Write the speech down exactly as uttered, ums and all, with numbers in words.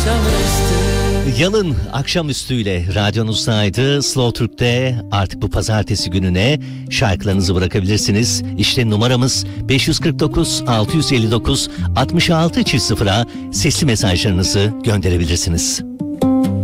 akşamüstü. Yalın akşamüstüyle radyonuzdaydı. Slow Türk'te artık bu pazartesi gününe şarkılarınızı bırakabilirsiniz. İşte numaramız beş yüz kırk dokuz altı yüz elli dokuz altmış altı sıfıra sesli mesajlarınızı gönderebilirsiniz.